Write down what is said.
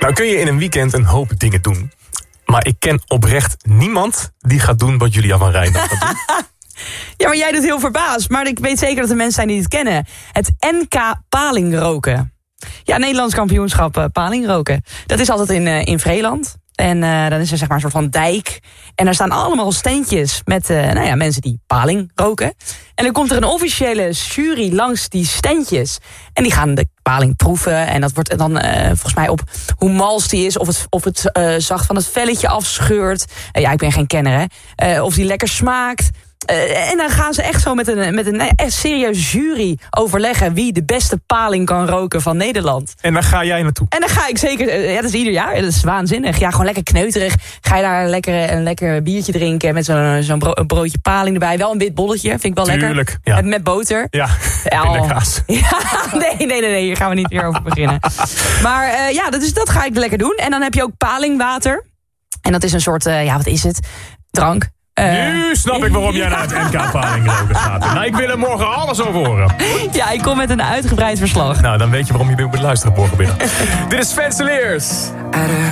Nou kun je in een weekend een hoop dingen doen. Maar ik ken oprecht niemand die gaat doen wat Julia van Rijn gaat doen. Ja, maar jij doet heel verbaasd. Maar ik weet zeker dat er mensen zijn die het kennen. Het NK palingroken. Ja, Nederlands kampioenschap palingroken. Dat is altijd in Vreeland. En dan is er zeg maar een soort van dijk. En daar staan allemaal standjes met mensen die paling roken. En dan komt er een officiële jury langs die standjes. En die gaan de paling proeven. En dat wordt dan volgens mij op hoe mals die is. Of het zacht van het velletje afscheurt. Ja, ik ben geen kenner, hè. Of die lekker smaakt. En dan gaan ze echt zo met een echt serieus jury overleggen wie de beste paling kan roken van Nederland. En daar ga jij naartoe? En dan ga ik zeker, dat is ieder jaar, dat is waanzinnig. Ja, gewoon lekker kneuterig. Ga je daar een lekker biertje drinken met zo'n broodje paling erbij. Wel een wit bolletje, vind ik wel Tuurlijk, lekker. Ja. Met boter. Ja, pindakaas. Ja, nee, hier gaan we niet meer over beginnen. Maar dat ga ik lekker doen. En dan heb je ook palingwater. En dat is een soort, wat is het? Drank. Nu snap ik waarom jij naar het NK palingroken gaat. Nou, ik wil er morgen alles over horen. Ja, ik kom met een uitgebreid verslag. Nou, dan weet je waarom je weer moet luisteren morgenmiddag. Dit is Sven Leers.